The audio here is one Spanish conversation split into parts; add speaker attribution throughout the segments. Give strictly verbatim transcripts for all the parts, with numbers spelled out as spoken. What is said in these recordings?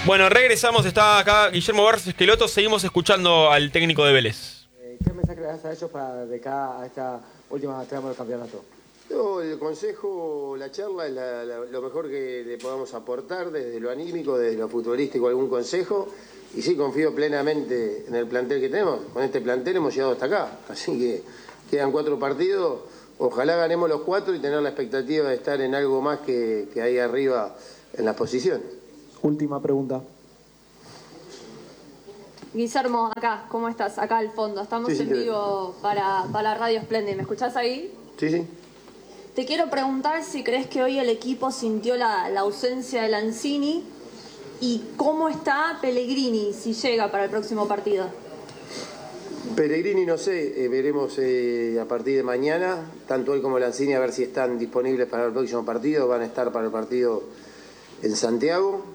Speaker 1: Bueno, regresamos, está acá Guillermo Barros Esqueloto, seguimos escuchando al técnico de Vélez.
Speaker 2: ¿Qué mensaje le das a ellos para de cara a esta última tramo del campeonato?
Speaker 3: No, el consejo, la charla es la, la, lo mejor que le podamos aportar desde lo anímico, desde lo futbolístico, algún consejo. Y sí, confío plenamente en el plantel que tenemos. Con este plantel hemos llegado hasta acá. Así que quedan cuatro partidos. Ojalá ganemos los cuatro y tener la expectativa de estar en algo más que, que ahí arriba en las posiciones.
Speaker 2: Última pregunta.
Speaker 4: Guillermo, acá, ¿cómo estás? Acá al fondo. Estamos
Speaker 3: sí, sí,
Speaker 4: en vivo para, para Radio Splendid. ¿Me escuchás ahí?
Speaker 3: Sí, sí.
Speaker 4: Te quiero preguntar si crees que hoy el equipo sintió la, la ausencia de Lanzini y cómo está Pellegrini, si llega para el próximo partido.
Speaker 3: Pellegrini no sé, eh, veremos eh, a partir de mañana, tanto él como Lanzini, a ver si están disponibles para el próximo partido. Van a estar para el partido en Santiago.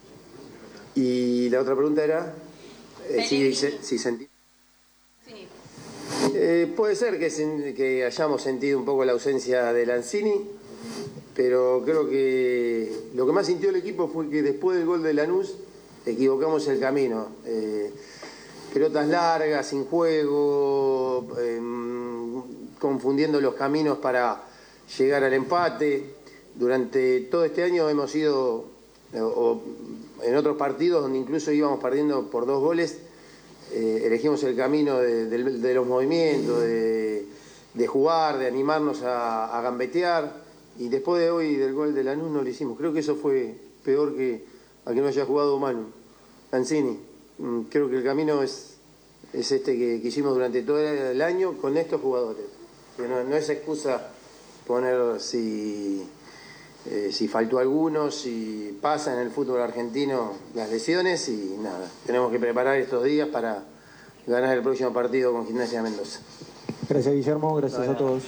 Speaker 3: Y la otra pregunta era eh, si, si, si sentí...
Speaker 4: Sí.
Speaker 3: Eh, puede ser que, que hayamos sentido un poco la ausencia de Lanzini, pero creo que lo que más sintió el equipo fue que después del gol de Lanús equivocamos el camino. Eh, pelotas largas, sin juego, eh, confundiendo los caminos para llegar al empate. Durante todo este año hemos ido, o, o en otros partidos donde incluso íbamos perdiendo por dos goles, Eh, elegimos el camino de, de, de los movimientos, de, de jugar, de animarnos a, a gambetear, y después de hoy del gol de Lanús no lo hicimos. Creo que eso fue peor que a que no haya jugado Manu Lanzini. Creo que el camino es, es este que, que hicimos durante todo el año con estos jugadores. No, no es excusa poner si, eh, si faltó alguno, si pasa en el fútbol argentino las lesiones, y nada, tenemos que preparar estos días para ganar el próximo partido con Gimnasia de Mendoza.
Speaker 2: Gracias, Guillermo, gracias a todos.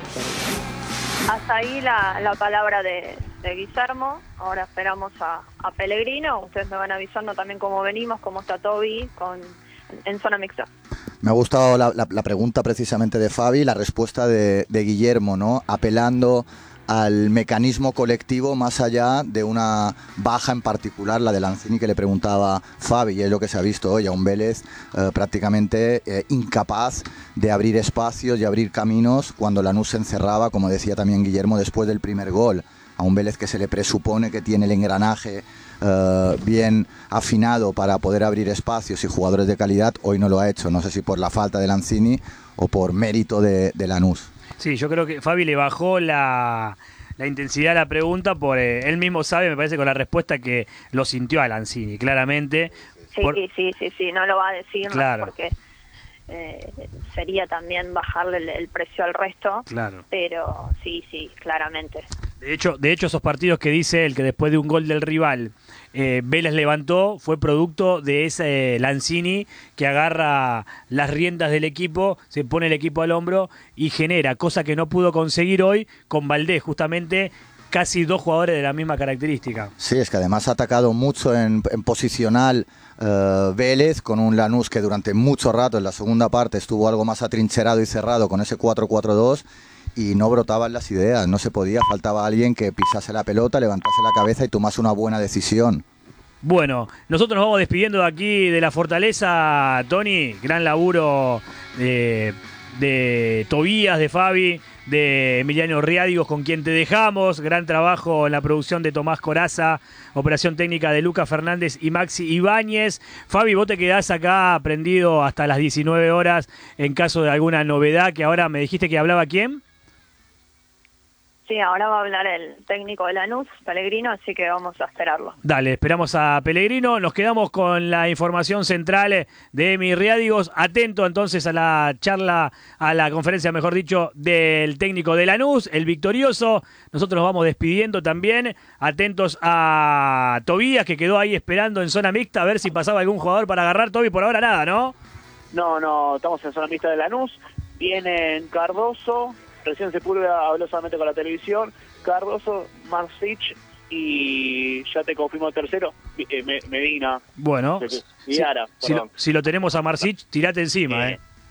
Speaker 5: Hasta ahí la, la palabra de, de Guillermo. Ahora esperamos a, a Pellegrino. Ustedes me van avisando también cómo venimos, cómo está Toby con, en zona mixta.
Speaker 6: Me ha gustado la, la, la pregunta precisamente de Fabi, la respuesta de, de Guillermo, ¿no? Apelando al mecanismo colectivo más allá de una baja en particular, la de Lanzini, que le preguntaba Fabi, y es lo que se ha visto hoy, a un Vélez eh, prácticamente eh, incapaz de abrir espacios y abrir caminos cuando Lanús se encerraba, como decía también Guillermo, después del primer gol. A un Vélez que se le presupone que tiene el engranaje eh, bien afinado para poder abrir espacios y jugadores de calidad, hoy no lo ha hecho. No sé si por la falta de Lanzini o por mérito de, de Lanús.
Speaker 7: Sí, yo creo que Fabi le bajó la, la intensidad a la pregunta, por eh, él mismo sabe, me parece, con la respuesta, que lo sintió a Lanzini, claramente.
Speaker 5: Sí, por... sí, sí, sí, sí, no lo va a decir,
Speaker 7: claro,
Speaker 5: no, porque eh, sería también bajarle el, el precio al resto,
Speaker 7: claro,
Speaker 5: pero sí, sí, claramente.
Speaker 7: De hecho, de hecho, esos partidos que dice él, que después de un gol del rival eh, Vélez levantó, fue producto de ese eh, Lanzini que agarra las riendas del equipo, se pone el equipo al hombro y genera, cosa que no pudo conseguir hoy con Valdés, justamente casi dos jugadores de la misma característica.
Speaker 6: Sí, es que además ha atacado mucho en, en posicional uh, Vélez, con un Lanús que durante mucho rato en la segunda parte estuvo algo más atrincherado y cerrado con ese cuatro cuatro dos, y no brotaban las ideas, no se podía, faltaba alguien que pisase la pelota, levantase la cabeza y tomase una buena decisión.
Speaker 7: Bueno, nosotros nos vamos despidiendo de aquí de la Fortaleza, Tony, gran laburo de, de Tobías, de Fabi, de Emiliano Riadigos, con quien te dejamos, gran trabajo en la producción de Tomás Coraza, operación técnica de Lucas Fernández y Maxi Ibáñez. Fabi, vos te quedás acá prendido hasta las diecinueve horas en caso de alguna novedad, que ahora me dijiste que hablaba ¿quién?
Speaker 5: Sí, ahora va a hablar el técnico de Lanús, Pellegrino, así que vamos a esperarlo.
Speaker 7: Dale, esperamos a Pellegrino. Nos quedamos con la información central de Emi Riadigos. Atento entonces a la charla, a la conferencia, mejor dicho, del técnico de Lanús, el victorioso. Nosotros nos vamos despidiendo también. Atentos a Tobías, que quedó ahí esperando en zona mixta, a ver si pasaba algún jugador para agarrar. Tobi, por ahora nada, ¿no?
Speaker 8: No, no, estamos en zona mixta de Lanús. Vienen Cardoso. Recién Sepúlveda habló solamente con la televisión, Cardoso, Marcich y ya te confirmo el tercero, eh, Medina.
Speaker 7: Bueno,
Speaker 8: y Ara,
Speaker 7: si, si, lo, si lo tenemos a Marcich, tirate encima.
Speaker 8: Eh,
Speaker 7: eh.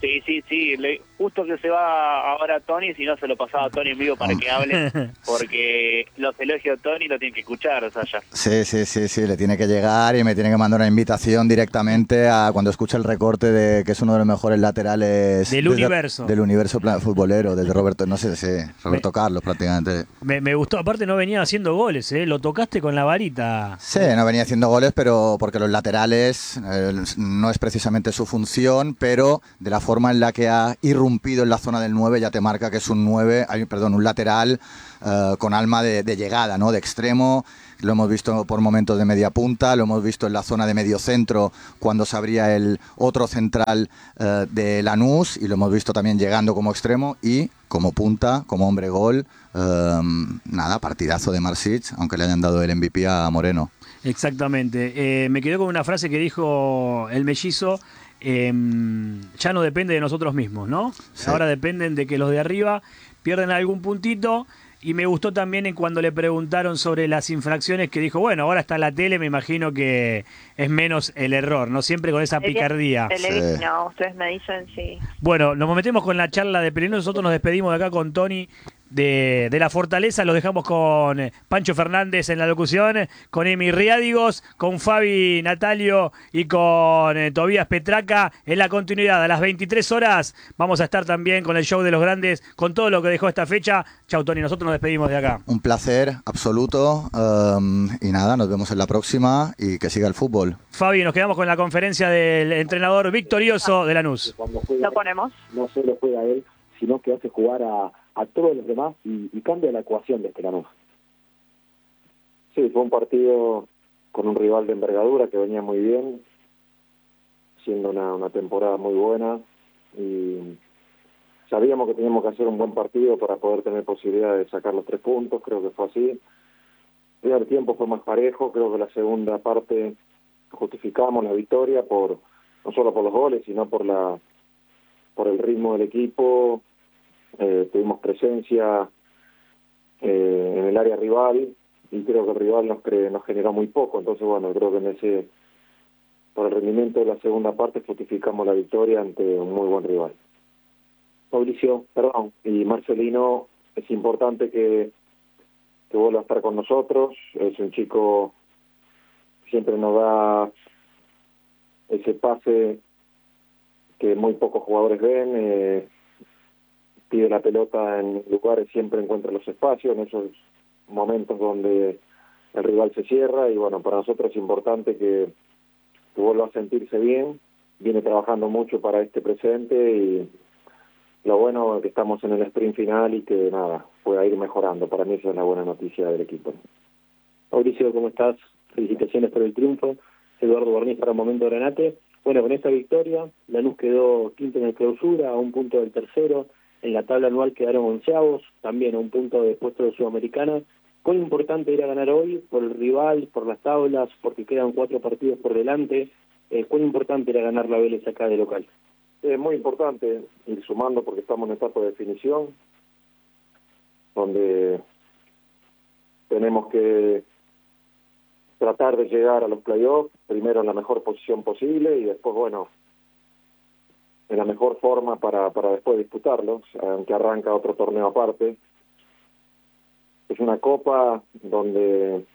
Speaker 8: Sí, sí, sí. Le, justo que se va ahora Tony, si no se lo pasaba a Tony en vivo para que hable, porque los elogios de Tony lo tienen que escuchar, o sea, ya.
Speaker 6: Sí, sí, sí, sí, le tiene que llegar y me tiene que mandar una invitación directamente a cuando escuche el recorte de que es uno de los mejores laterales
Speaker 7: del
Speaker 6: desde,
Speaker 7: universo.
Speaker 6: Del universo futbolero, desde Roberto, no sé, sí, Roberto me, Carlos prácticamente.
Speaker 7: Me, me gustó, aparte no venía haciendo goles, ¿eh? Lo tocaste con la varita.
Speaker 6: Sí, no venía haciendo goles, pero porque los laterales eh, no es precisamente su función, pero de la forma en la que ha irrumpido en la zona del nueve ya te marca que es un nueve, perdón, un lateral uh, con alma de, de llegada, ¿no? De extremo. Lo hemos visto por momentos de media punta, lo hemos visto en la zona de medio centro cuando se abría el otro central uh, de Lanús, y lo hemos visto también llegando como extremo y como punta, como hombre gol. Um, nada, partidazo de Marsic, aunque le hayan dado el M V P a Moreno.
Speaker 7: Exactamente. Eh, me quedé con una frase que dijo el mellizo. Eh, ya no depende de nosotros mismos, ¿no? Sí. Ahora dependen de que los de arriba pierden algún puntito. Y me gustó también en cuando le preguntaron sobre las infracciones, que dijo, bueno, ahora está la tele, me imagino que es menos el error, ¿no? Siempre con esa picardía.
Speaker 5: Tele, sí. No, ustedes me dicen sí.
Speaker 7: Bueno, nos metemos con la charla de Pellegrino. Nosotros nos despedimos de acá con Tony de, de la Fortaleza. Los dejamos con Pancho Fernández en la locución, con Emi Riádigos, con Fabi Natalio y con eh, Tobías Petraca en la continuidad. A las veintitrés horas vamos a estar también con el show de los grandes, con todo lo que dejó esta fecha. Chau, Tony, nosotros nos despedimos de acá.
Speaker 6: Un placer absoluto, um, y nada, nos vemos en la próxima y que siga el fútbol.
Speaker 7: Fabi, nos quedamos con la conferencia del entrenador victorioso de Lanús.
Speaker 5: Lo ponemos.
Speaker 2: No solo juega él, sino que hace jugar a, a todos los demás y, y cambia la ecuación de este Lanús.
Speaker 9: Sí, fue un partido con un rival de envergadura que venía muy bien, siendo una, una temporada muy buena, y sabíamos que teníamos que hacer un buen partido para poder tener posibilidad de sacar los tres puntos. Creo que fue así. El primer tiempo fue más parejo, creo que la segunda parte justificamos la victoria por no solo por los goles, sino por la por el ritmo del equipo. Eh, tuvimos presencia eh, en el área rival y creo que el rival nos cre- nos generó muy poco. Entonces, bueno, creo que en ese por el rendimiento de la segunda parte justificamos la victoria ante un muy buen rival. Mauricio, perdón, y Marcelino, es importante que, que vuelva a estar con nosotros. Es un chico que siempre nos da ese pase que muy pocos jugadores ven, eh, pide la pelota en lugares, siempre encuentra los espacios, en esos momentos donde el rival se cierra, y bueno, para nosotros es importante que, que vuelva a sentirse bien. Viene trabajando mucho para este presente, y lo bueno es que estamos en el sprint final y que nada, pueda ir mejorando. Para mí esa es la buena noticia del equipo.
Speaker 2: Mauricio, ¿cómo estás? Felicitaciones por el triunfo. Eduardo Barniz para Momento Granate. Bueno, con esta victoria, Lanús quedó quinto en el clausura, a un punto del tercero. En la tabla anual quedaron onceavos, también a un punto de puesto de Sudamericana. ¿Cuán importante era ganar hoy por el rival, por las tablas, porque quedan cuatro partidos por delante? Eh, ¿Cuán importante era ganar la Vélez acá de local?
Speaker 9: Es muy importante ir sumando porque estamos en etapa de definición, donde tenemos que tratar de llegar a los playoffs, primero en la mejor posición posible y después, bueno, en la mejor forma para, para después disputarlos, aunque arranca otro torneo aparte. Es una copa donde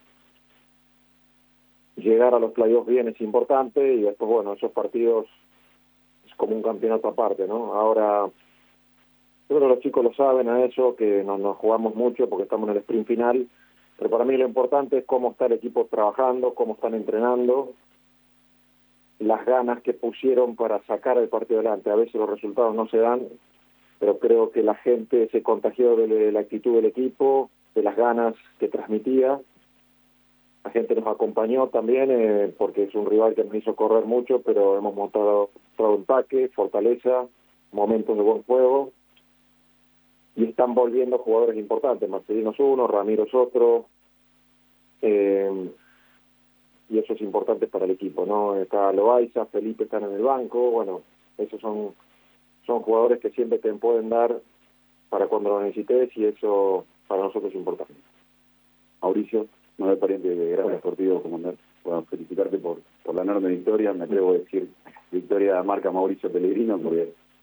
Speaker 9: llegar a los playoffs bien es importante y después, bueno, esos partidos es como un campeonato aparte, ¿no? Ahora, yo creo que los chicos lo saben a eso, que nos, nos jugamos mucho porque estamos en el sprint final, pero para mí lo importante es cómo está el equipo trabajando, cómo están entrenando, las ganas que pusieron para sacar el partido adelante. A veces los resultados no se dan, pero creo que la gente se contagió de la actitud del equipo, de las ganas que transmitía. La gente nos acompañó también, eh, porque es un rival que nos hizo correr mucho, pero hemos mostrado todo empaque, fortaleza, momentos de buen juego, y están volviendo jugadores importantes. Marcelino es uno, Ramiro es otro, eh, y eso es importante para el equipo, ¿no? Está Loaiza, Felipe están en el banco, bueno, esos son son jugadores que siempre te pueden dar para cuando lo necesites, y eso para nosotros es importante.
Speaker 10: Mauricio, no es pariente de Gran Deportivo, comandante. Bueno, felicitarte por, por la enorme victoria, me atrevo a decir victoria marca Mauricio Pellegrino, porque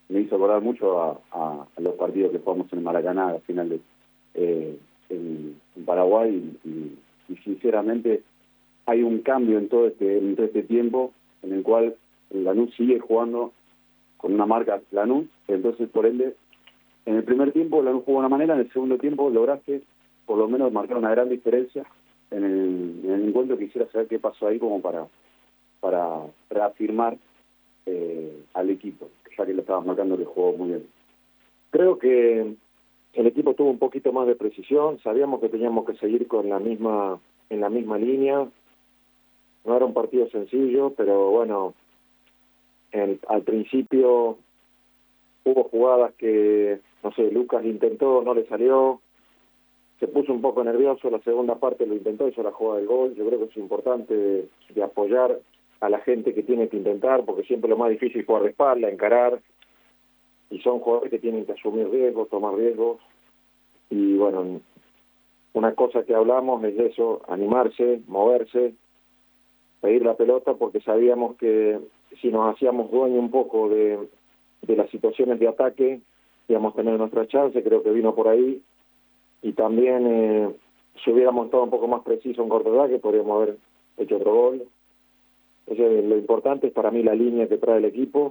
Speaker 10: me hizo acordar mucho a, a, a los partidos que jugamos en el Maracaná al final de eh, en, en Paraguay y, y, y sinceramente hay un cambio en todo este en todo este tiempo en el cual Lanús sigue jugando con una marca Lanús, entonces por ende en el primer tiempo Lanús jugó de una manera, en el segundo tiempo lograste por lo menos marcar una gran diferencia en el, en el encuentro. Quisiera saber qué pasó ahí como para para reafirmar eh, al equipo, ya que lo estabas marcando que jugó muy bien.
Speaker 9: Creo que el equipo tuvo un poquito más de precisión, sabíamos que teníamos que seguir con la misma en la misma línea, no era un partido sencillo, pero bueno, el, al principio hubo jugadas que, no sé, Lucas intentó, no le salió, se puso un poco nervioso, la segunda parte lo intentó, hizo la jugada del gol. Yo creo que es importante de, de apoyar a la gente que tiene que intentar, porque siempre lo más difícil es jugar de espalda, encarar, y son jugadores que tienen que asumir riesgos, tomar riesgos, y bueno, una cosa que hablamos es eso, animarse, moverse, pedir la pelota, porque sabíamos que si nos hacíamos dueño un poco de, de las situaciones de ataque, íbamos a tener nuestra chance. Creo que vino por ahí, y también eh, si hubiéramos estado un poco más preciso en corto de ataque, podríamos haber hecho otro gol. Entonces, lo importante es para mí la línea que trae el equipo.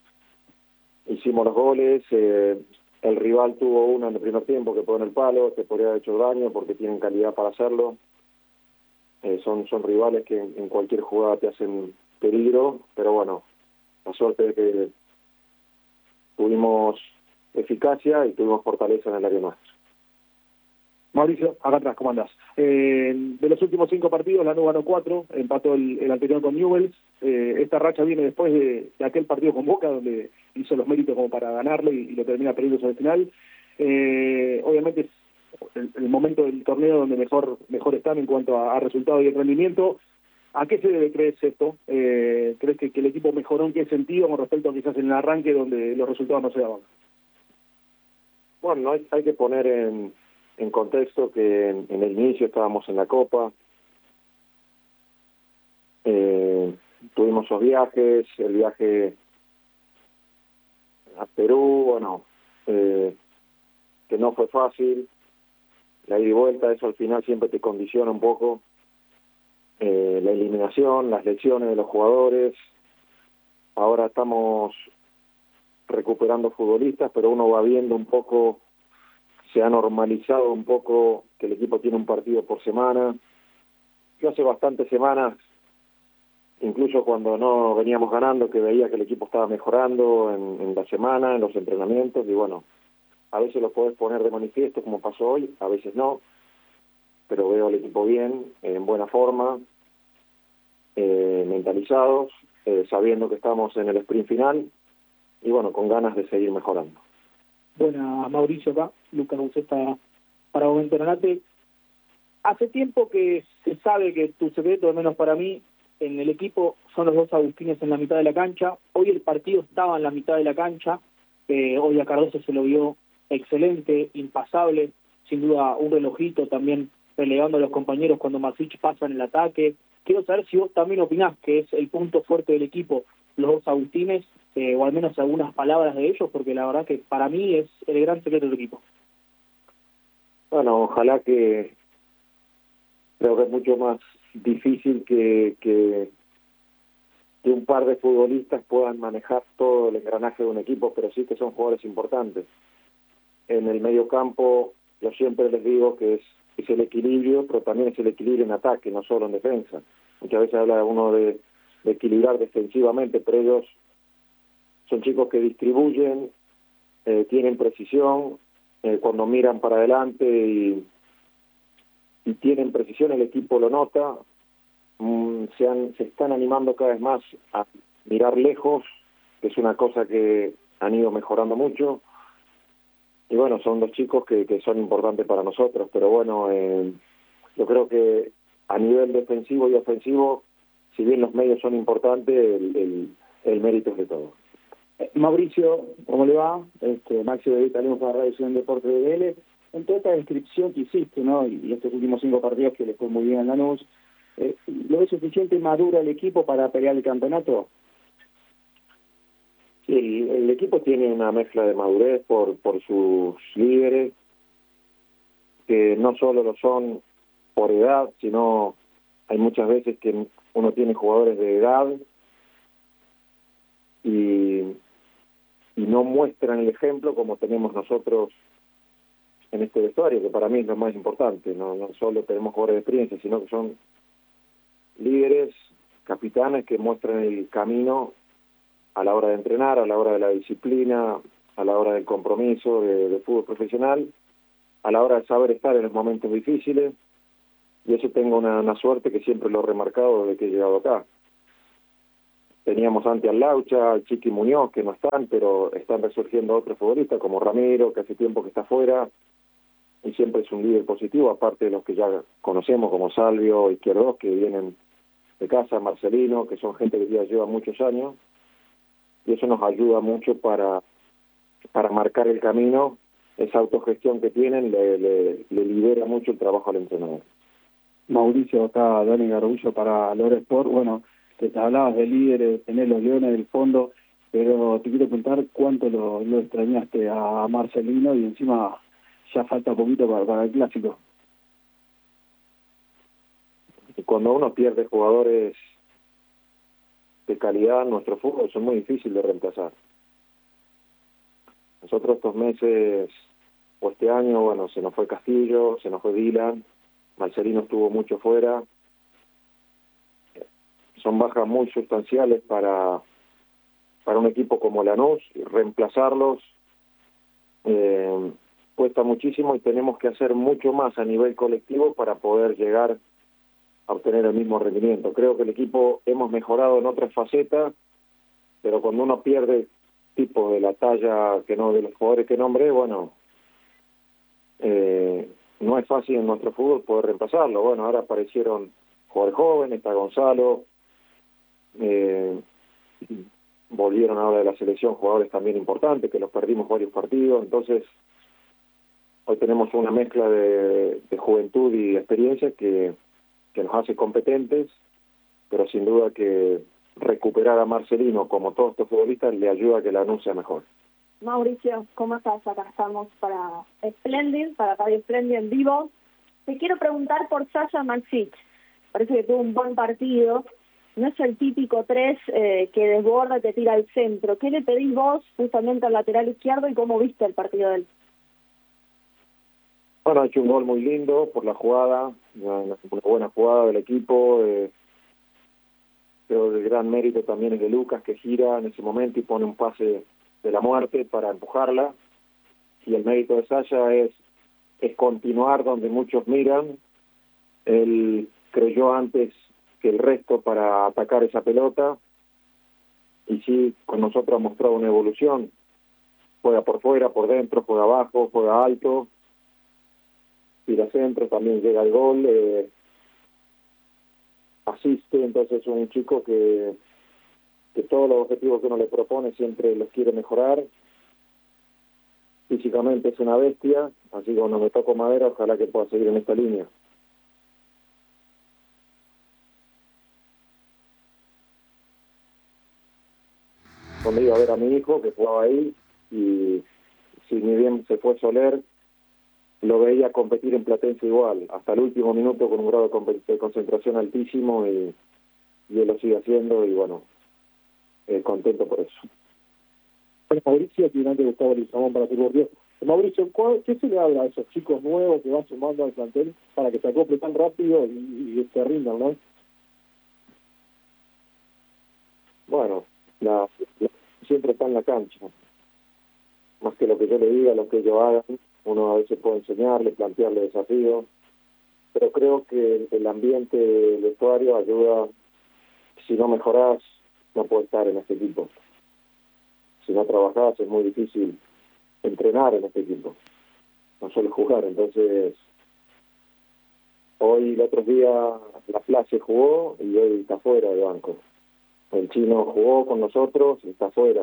Speaker 9: Hicimos los goles, eh, el rival tuvo uno en el primer tiempo que pegó en el palo, que podría haber hecho daño porque tienen calidad para hacerlo. Eh, son, son rivales que en, en cualquier jugada te hacen peligro, pero bueno, la suerte de que tuvimos eficacia y tuvimos fortaleza en el área nuestra.
Speaker 11: Mauricio, acá atrás, ¿cómo andás? Eh, de los últimos cinco partidos, Lanús ganó cuatro, empató el, el anterior con Newell's. Eh, esta racha viene después de, de aquel partido con Boca, donde hizo los méritos como para ganarle y, y lo termina perdiendo sobre el final. Eh, obviamente es el, el momento del torneo donde mejor mejor están en cuanto a, a resultados y el rendimiento. ¿A qué se debe, crees esto? Eh, ¿Crees que, que el equipo mejoró en qué sentido con respecto a quizás en el arranque donde los resultados no se daban?
Speaker 9: Bueno, no hay, hay que poner en... en contexto que en, en el inicio estábamos en la Copa, eh, tuvimos esos viajes, el viaje a Perú, bueno, eh, que no fue fácil, la ida y vuelta, eso al final siempre te condiciona un poco, eh, la eliminación, las lesiones de los jugadores. Ahora estamos recuperando futbolistas, pero uno va viendo un poco, se ha normalizado un poco que el equipo tiene un partido por semana. Yo hace bastantes semanas, incluso cuando no veníamos ganando, que veía que el equipo estaba mejorando en, en la semana, en los entrenamientos, y bueno, a veces lo podés poner de manifiesto como pasó hoy, a veces no, pero veo al equipo bien, en buena forma, eh, mentalizados, eh, sabiendo que estamos en el sprint final, y bueno, con ganas de seguir mejorando.
Speaker 11: Buenas, Mauricio, acá, Lucas Buceta para Momento Granate. Hace tiempo que se sabe que tu secreto, al menos para mí, en el equipo son los dos Agustines en la mitad de la cancha. Hoy el partido estaba en la mitad de la cancha, eh, hoy a Cardoso se lo vio excelente, impasable, sin duda un relojito también relevando a los compañeros cuando Masich pasa en el ataque. Quiero saber si vos también opinás que es el punto fuerte del equipo, los dos Agustines, Eh, o al menos algunas palabras de ellos, porque la verdad que para mí es el gran secreto del equipo.
Speaker 9: Bueno, ojalá que, creo que es mucho más difícil que, que, que un par de futbolistas puedan manejar todo el engranaje de un equipo, pero sí que son jugadores importantes. En el medio campo, yo siempre les digo que es, es el equilibrio, pero también es el equilibrio en ataque, no solo en defensa. Muchas veces habla uno de, de equilibrar defensivamente, pero ellos son chicos que distribuyen, eh, tienen precisión, eh, cuando miran para adelante y, y tienen precisión, el equipo lo nota, mm, se, han, se están animando cada vez más a mirar lejos, que es una cosa que han ido mejorando mucho, y bueno, son dos chicos que, que son importantes para nosotros, pero bueno, eh, yo creo que a nivel defensivo y ofensivo, si bien los medios son importantes, el, el, el mérito es de todos.
Speaker 11: Mauricio, ¿cómo le va? Este, Maxi de Italiano para Radio Ciudad Deporte de B L. En toda esta descripción que hiciste, ¿no? Y estos últimos cinco partidos que le fue muy bien a Lanús, eh, ¿lo ves suficiente maduro el equipo para pelear el campeonato?
Speaker 9: Sí, el, el equipo tiene una mezcla de madurez por, por sus líderes, que no solo lo son por edad, sino hay muchas veces que uno tiene jugadores de edad y, y no muestran el ejemplo como tenemos nosotros en este vestuario, que para mí es lo más importante. No, no solo tenemos jugadores de experiencia, sino que son líderes, capitanes que muestran el camino a la hora de entrenar, a la hora de la disciplina, a la hora del compromiso de, de fútbol profesional, a la hora de saber estar en los momentos difíciles. Y eso tengo una, una suerte que siempre lo he remarcado desde que he llegado acá. Teníamos antes al Laucha, al Chiqui Muñoz, que no están, pero están resurgiendo otros futbolistas, como Ramiro, que hace tiempo que está fuera, y siempre es un líder positivo, aparte de los que ya conocemos, como Salvio, Izquierdos, que vienen de casa, Marcelino, que son gente que ya lleva muchos años, y eso nos ayuda mucho para, para marcar el camino. Esa autogestión que tienen le, le, le libera mucho el trabajo al entrenador.
Speaker 12: Mauricio, acá Dani Garbullo para Lore Sport. Bueno, te hablabas de líderes, tener los leones del fondo, pero te quiero preguntar cuánto lo, lo extrañaste a Marcelino, y encima ya falta poquito para, para el clásico.
Speaker 9: Cuando uno pierde jugadores de calidad en nuestro fútbol, son muy difíciles de reemplazar. Nosotros estos meses, o este año, bueno, se nos fue Castillo, se nos fue Dylan, Marcelino estuvo mucho fuera. Son bajas muy sustanciales para, para un equipo como Lanús, y reemplazarlos eh, cuesta muchísimo, y tenemos que hacer mucho más a nivel colectivo para poder llegar a obtener el mismo rendimiento. Creo que el equipo hemos mejorado en otras facetas, pero cuando uno pierde tipos de la talla que no de los jugadores que nombré, bueno, eh, no es fácil en nuestro fútbol poder reemplazarlo. Bueno, ahora aparecieron jugadores jóvenes, está Gonzalo, eh, volvieron ahora de la selección jugadores también importantes, que los perdimos varios partidos. Entonces hoy tenemos una mezcla de, de juventud y experiencia que, que nos hace competentes, pero sin duda que recuperar a Marcelino, como todos estos futbolistas, le ayuda a que la Lanús sea mejor.
Speaker 4: Mauricio, ¿cómo estás? Acá estamos para Splendid, para Radio Splendid en vivo. Te quiero preguntar por Sasha Maxic. Parece que tuvo un buen partido. No es el típico tres eh, que desborda y te tira al centro. ¿Qué le pedís vos justamente al lateral izquierdo y cómo viste el partido de él?
Speaker 9: Bueno, ha hecho un gol muy lindo por la jugada, una, una buena jugada del equipo. Eh, creo que el gran mérito también es de Lucas, que gira en ese momento y pone un pase de la muerte para empujarla. Y el mérito de Sasha es, es continuar donde muchos miran. Él creyó antes que el resto para atacar esa pelota, y sí, con nosotros ha mostrado una evolución. Juega por fuera, por dentro, juega abajo, juega alto, tira centro, también llega al gol, eh, asiste. Entonces es un chico que, que todos los objetivos que uno le propone siempre los quiere mejorar. Físicamente es una bestia, así que cuando me toco madera, ojalá que pueda seguir en esta línea. Cuando iba a ver a mi hijo que jugaba ahí, y si ni bien se fue Soler, lo veía competir en Platense igual, hasta el último minuto, con un grado de concentración altísimo, y, y él lo sigue haciendo, y bueno, eh, contento por eso.
Speaker 11: Bueno, Mauricio, finalmente Gustavo Lizamón para Fútbol Dios. Mauricio, ¿qué se le habla a esos chicos nuevos que van sumando al plantel para que se acople tan rápido y, y se rindan, no?
Speaker 9: Bueno, la, la, siempre está en la cancha. Más que lo que yo le diga, lo que ellos hagan, uno a veces puede enseñarle, plantearle desafíos, pero creo que el ambiente del vestuario ayuda. Si no mejorás, no puedes estar en este equipo. Si no trabajás, es muy difícil entrenar en este equipo, no solo jugar. Entonces, hoy, el otro día, la Place jugó y hoy está fuera de banco. El chino jugó con nosotros y está fuera.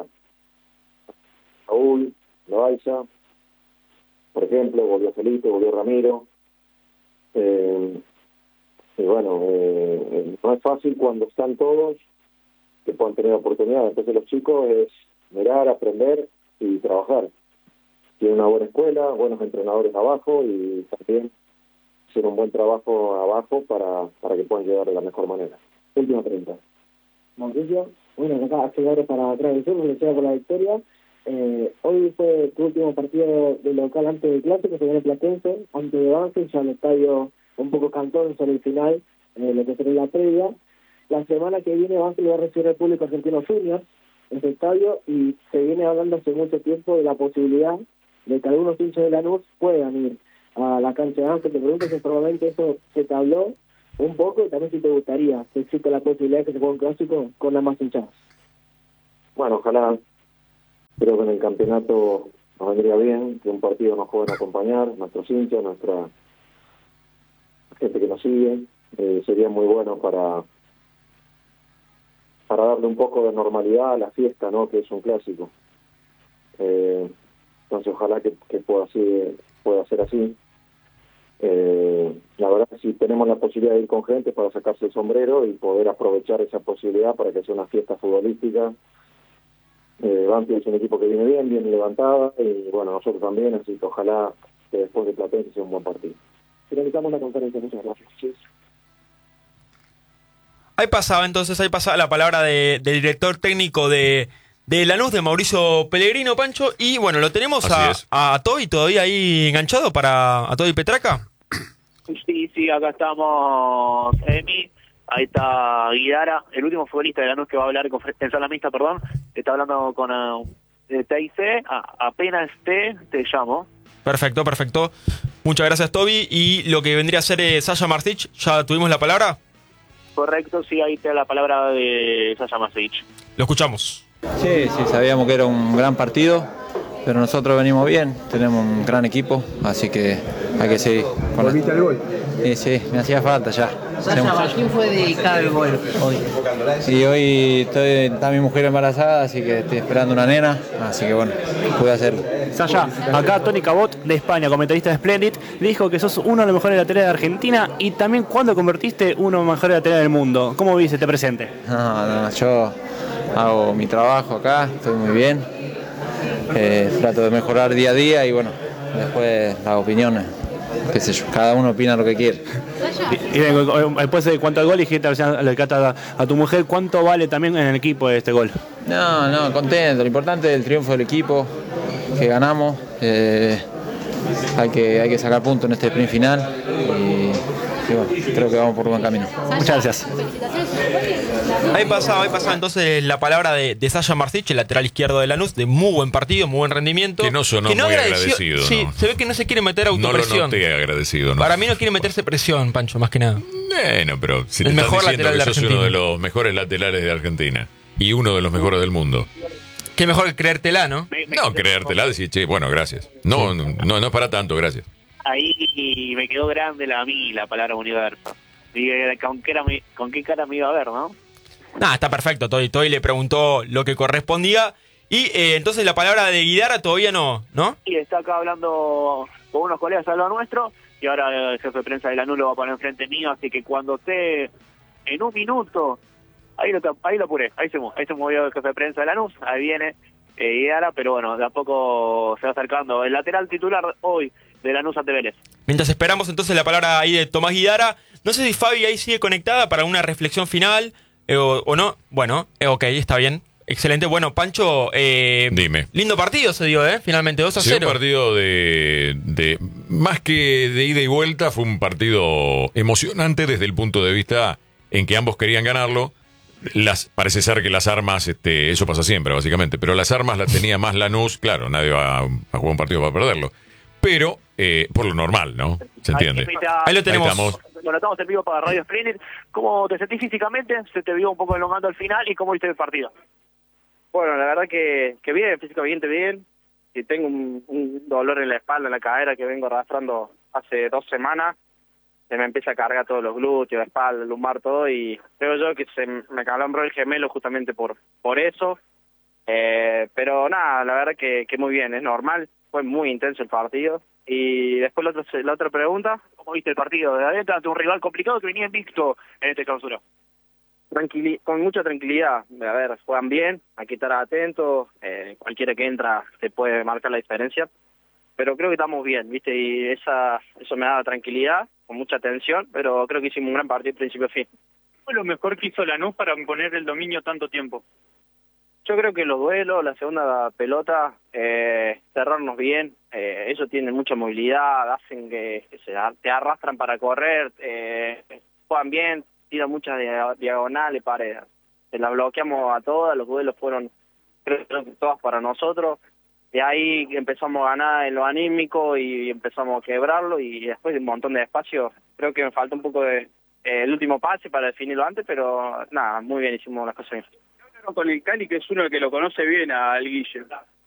Speaker 9: Raúl, Loaiza, por ejemplo, volvió Felipe, volvió Ramiro. Eh, y bueno, eh, no es fácil cuando están todos que puedan tener oportunidad. Entonces los chicos es mirar, aprender y trabajar. Tiene una buena escuela, buenos entrenadores abajo y también hacer un buen trabajo abajo para, para que puedan llegar de la mejor manera. Última pregunta.
Speaker 11: Mauricio, bueno, acá acceder para atrás del sur, le por la victoria. Eh, hoy fue tu último partido de local antes del clásico, se viene Platense, antes de Banfield, ya el estadio un poco cantón sobre el final, eh, lo que será la previa. La semana que viene Banfield va a recibir el público argentino junior en ese estadio y se viene hablando hace mucho tiempo de la posibilidad de que algunos hinchas de Lanús puedan ir a la cancha de Banfield. Te pregunto si probablemente eso se te habló un poco y también si te gustaría que exista la posibilidad de que se juegue un clásico con las más hinchadas.
Speaker 9: Bueno, ojalá. Creo que en el campeonato nos vendría bien que un partido nos puedan acompañar, nuestros hinchas, nuestra gente que nos sigue. Eh, sería muy bueno para para darle un poco de normalidad a la fiesta, ¿no? Que es un clásico. Eh, entonces ojalá que, que pueda, así, pueda ser así. Eh, la verdad que si tenemos la posibilidad de ir con gente para sacarse el sombrero y poder aprovechar esa posibilidad para que sea una fiesta futbolística. Eh, Banfield es un equipo que viene bien, bien levantada y bueno, nosotros también, así que ojalá que después de Platense sea un buen partido.
Speaker 11: Finalizamos la conferencia, muchas gracias. Sí.
Speaker 1: Ahí pasaba entonces, ahí pasaba la palabra de, del director técnico de, de Lanús, de Mauricio Pellegrino, Pancho, y bueno, lo tenemos a, a Toby todavía ahí enganchado para a Toby Petraca.
Speaker 8: Sí, sí, acá estamos, Emi. Ahí está Guidara, el último futbolista de Lanús que va a hablar con en sala mixta, perdón. Está hablando con uh, T I C. A, apenas te, te llamo.
Speaker 1: Perfecto, perfecto. Muchas gracias, Toby. Y lo que vendría a ser eh, Sasha Martic, ¿ya tuvimos la palabra?
Speaker 8: Correcto, sí, ahí está la palabra de Sasha Martic.
Speaker 1: Lo escuchamos.
Speaker 13: Sí, sí, sabíamos que era un gran partido, pero nosotros venimos bien, tenemos un gran equipo, así que hay que seguir.
Speaker 14: ¿Volviste al gol?
Speaker 13: Sí, sí, me hacía falta ya.
Speaker 14: Sasha, ¿a quién fue dedicado el gol hoy?
Speaker 13: Y hoy estoy, está mi mujer embarazada, así que estoy esperando una nena, así que bueno, pude hacerlo.
Speaker 15: Sasha, acá Tony Cabot de España, comentarista de Splendid, dijo que sos uno de los mejores laterales de Argentina y también cuando convertiste uno de los mejores laterales del mundo. ¿Cómo viste este presente?
Speaker 13: No, no, yo hago mi trabajo acá, estoy muy bien, eh, trato de mejorar día a día y bueno, después las opiniones, qué sé yo, cada uno opina lo que quiere.
Speaker 15: Y, y después de cuanto al gol, dijiste a, a tu mujer, ¿cuánto vale también en el equipo este gol?
Speaker 13: No, no, contento, lo importante es el triunfo del equipo, que ganamos, eh, hay que hay que sacar puntos en este sprint final y, y bueno, creo que vamos por buen camino.
Speaker 15: Muchas gracias.
Speaker 1: Ahí pasaba, ahí pasaba entonces la palabra de, de Sasha Martic, el lateral izquierdo de Lanús, de muy buen partido, muy buen rendimiento.
Speaker 16: Que no sonó
Speaker 1: que no
Speaker 16: muy
Speaker 1: agradeció,
Speaker 16: agradecido.
Speaker 1: Sí,
Speaker 16: ¿no?
Speaker 1: se ve que no se quiere meter autopresión.
Speaker 16: No lo noté agradecido, ¿no?
Speaker 1: Para mí no quiere meterse presión, Pancho, más que nada.
Speaker 16: Bueno, pero si
Speaker 1: el
Speaker 16: te
Speaker 1: mejor
Speaker 16: estás diciendo
Speaker 1: lateral
Speaker 16: que
Speaker 1: de
Speaker 16: sos uno de
Speaker 1: Argentina.
Speaker 16: los mejores laterales de Argentina y uno de los mejores del mundo.
Speaker 1: Qué mejor que creértela, ¿no?
Speaker 16: No, creértela, decir, che, bueno, gracias. No, no, no, no es para tanto, gracias.
Speaker 8: Ahí me quedó grande la, a mí la palabra universo. Y con qué, era mi, con qué cara me iba a ver, ¿no?
Speaker 1: Nah, está perfecto, Toy. Toy le preguntó lo que correspondía. Y eh, entonces la palabra de Guidara todavía no, ¿no?
Speaker 8: Y está acá hablando con unos colegas al lado nuestro. Y ahora el jefe de prensa de Lanús lo va a poner enfrente mío. Así que cuando esté en un minuto, ahí lo, ahí lo apuré. Ahí se, ahí se movió el jefe de prensa de Lanús. Ahí viene eh, Guidara, pero bueno, de a poco se va acercando. El lateral titular hoy de Lanús ante Vélez.
Speaker 1: Mientras esperamos entonces la palabra ahí de Tomás Guidara. No sé si Fabi ahí sigue conectada para una reflexión final eh, o, o no. Bueno, eh, ok, está bien. Excelente. Bueno, Pancho, eh,
Speaker 16: dime.
Speaker 1: Lindo partido se dio, ¿eh? Finalmente, dos a cero.
Speaker 16: Sí, un partido de, de... Más que de ida y vuelta, fue un partido emocionante desde el punto de vista en que ambos querían ganarlo. Las, parece ser que las armas, este, eso pasa siempre, básicamente, pero las armas las tenía más Lanús. Claro, nadie va a, a jugar un partido para perderlo. Pero, eh, por lo normal, ¿no? ¿Se entiende?
Speaker 8: Ahí, está,
Speaker 1: ahí lo tenemos.
Speaker 8: Ahí estamos. Bueno, estamos en vivo para Radio Splendid. ¿Cómo te sentís físicamente? ¿Se te vio un poco elongando al final? ¿Y cómo viste el partido?
Speaker 17: Bueno, la verdad que, que bien, físicamente bien. Y tengo un, un dolor en la espalda, en la cadera que vengo arrastrando hace dos semanas. Se me empieza a cargar todos los glúteos, la espalda, el lumbar, todo. Y creo yo que se me calambró el gemelo justamente por por eso. Eh, pero nada, la verdad que, que muy bien, es normal. Fue muy intenso el partido. Y después la otra, la otra pregunta, ¿cómo viste el partido? De adentro ante un rival complicado que venía invicto en este clausura. tranquili con mucha tranquilidad. A ver, juegan bien, hay que estar atentos, eh, cualquiera que entra te puede marcar la diferencia, pero creo que estamos bien, ¿viste? Y esa eso me da tranquilidad, con mucha tensión, pero creo que hicimos un gran partido de principio a fin.
Speaker 18: ¿Qué fue lo mejor que hizo Lanús para imponer el dominio tanto tiempo?
Speaker 17: Yo creo que los duelos, la segunda pelota, eh, cerrarnos bien, eh, ellos tienen mucha movilidad, hacen que, que se te arrastran para correr, eh, juegan bien, tiran muchas diagonales, paredes. Se las bloqueamos a todas, los duelos fueron, creo que todas para nosotros. De ahí empezamos a ganar en lo anímico y empezamos a quebrarlo, y después de un montón de espacio, creo que me falta un poco de eh, el último pase para definirlo antes, pero nada, muy bien, hicimos las cosas bien.
Speaker 18: Con el Cali, que es uno que lo conoce bien al Guille.